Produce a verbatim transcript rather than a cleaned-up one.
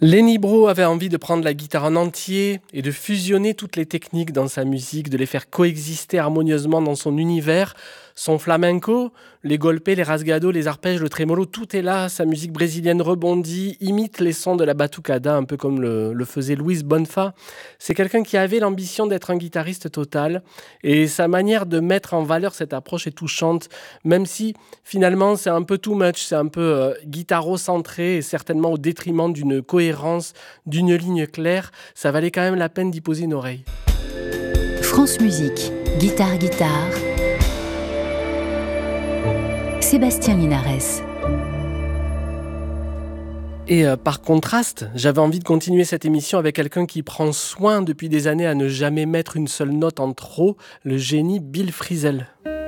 Lenny Breau avait envie de prendre la guitare en entier et de fusionner toutes les techniques dans sa musique, de les faire coexister harmonieusement dans son univers. Son flamenco, les golpes, les rasgados, les arpèges, le trémolo, tout est là. Sa musique brésilienne rebondit, imite les sons de la batucada, un peu comme le, le faisait Luis Bonfa. C'est quelqu'un qui avait l'ambition d'être un guitariste total. Et sa manière de mettre en valeur cette approche est touchante, même si finalement c'est un peu too much, c'est un peu euh, guitaro-centré et certainement au détriment d'une cohérence, d'une ligne claire. Ça valait quand même la peine d'y poser une oreille. France Musique, guitare, guitare. Sébastien Linares. Et euh, par contraste, j'avais envie de continuer cette émission avec quelqu'un qui prend soin depuis des années à ne jamais mettre une seule note en trop, le génie Bill Frisell.